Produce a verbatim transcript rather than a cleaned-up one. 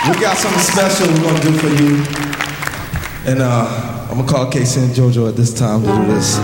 We got something special we're gonna do for you. And uh, I'm gonna call Casey and JoJo at this time to do this.